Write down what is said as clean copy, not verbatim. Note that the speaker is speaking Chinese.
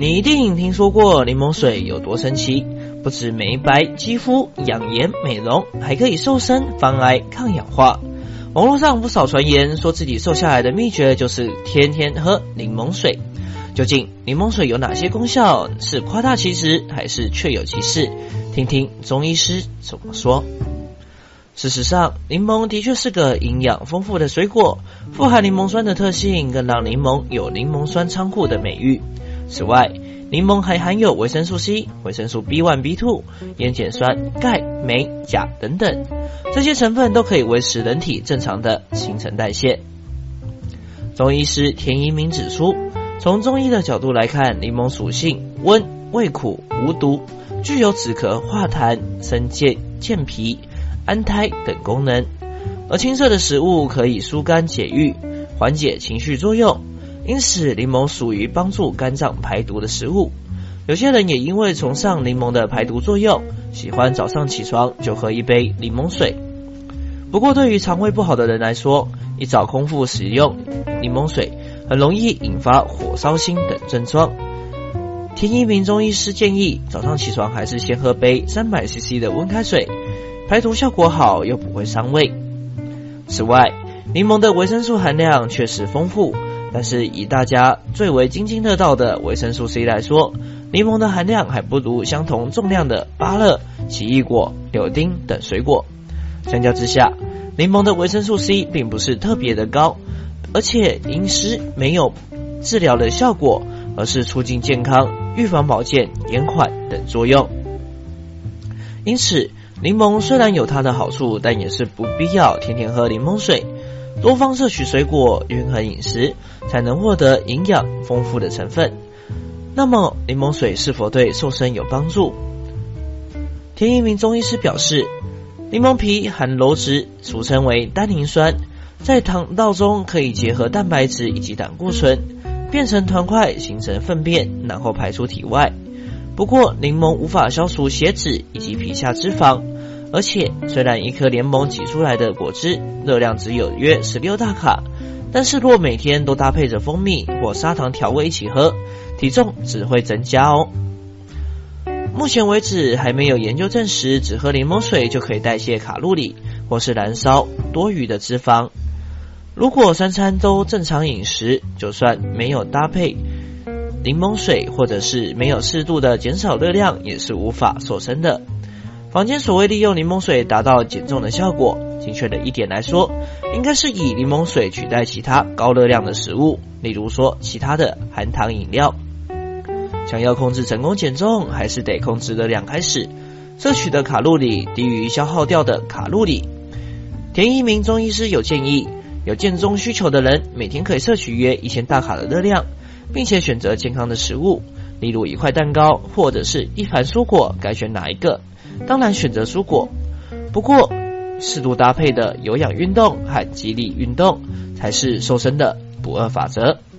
你一定听说过柠檬水有多神奇，不止美白肌肤、养颜美容，还可以瘦身、防癌、抗氧化。网络上不少传言说自己瘦下来的秘诀就是天天喝柠檬水。究竟柠檬水有哪些功效？是夸大其词还是确有其事？听听中医师怎么说。事实上，柠檬的确是个营养丰富的水果，富含柠檬酸的特性更让柠檬有柠檬酸仓库的美誉。此外，柠檬还含有维生素 C、维生素 B1、B2、烟碱酸、钙、镁、钾等等，这些成分都可以维持人体正常的新陈代谢。中医师田一鸣指出，从中医的角度来看，柠檬属性温、味苦、无毒，具有止咳化痰、生健脾、安胎等功能。而青色的食物可以疏肝解郁，缓解情绪作用，因此柠檬属于帮助肝脏排毒的食物。有些人也因为崇尚柠檬的排毒作用，喜欢早上起床就喝一杯柠檬水。不过对于肠胃不好的人来说，一早空腹使用柠檬水很容易引发火烧心等症状。田一鸣中医师建议，早上起床还是先喝杯 300cc 的温开水，排毒效果好又不会伤胃。此外，柠檬的维生素含量确实丰富，但是以大家最为津津乐道的维生素 C 来说，柠檬的含量还不如相同重量的芭乐、奇异果、柳丁等水果。相较之下，柠檬的维生素 C 并不是特别的高，而且饮食没有治疗的效果，而是促进健康、预防保健、延缓等作用。因此，柠檬虽然有它的好处，但也是不必要天天喝柠檬水，多方摄取水果，均衡饮食，才能获得营养丰富的成分。那么，柠檬水是否对瘦身有帮助？田一鸣中医师表示，柠檬皮含鞣质，俗称为单宁酸，在肠道中可以结合蛋白质以及胆固醇，变成团块形成粪便，然后排出体外。不过，柠檬无法消除血脂以及皮下脂肪，而且虽然一颗柠檬挤出来的果汁热量只有约16大卡，但是若每天都搭配着蜂蜜或砂糖调味一起喝，体重只会增加哦。目前为止还没有研究证实只喝柠檬水就可以代谢卡路里或是燃烧多余的脂肪。如果3餐都正常饮食，就算没有搭配柠檬水或者是没有适度的减少热量，也是无法瘦身的。坊间所谓利用柠檬水达到减重的效果，精确的一点来说，应该是以柠檬水取代其他高热量的食物，例如说其他的含糖饮料。想要控制成功减重，还是得控制热量开始，摄取的卡路里低于消耗掉的卡路里。田一鸣中医师有建议，有减重需求的人每天可以摄取约1000大卡的热量，并且选择健康的食物，例如一块蛋糕或者是一盘蔬果，该选哪一个？当然选择蔬果。不过适度搭配的有氧运动和肌力运动才是瘦身的不二法则。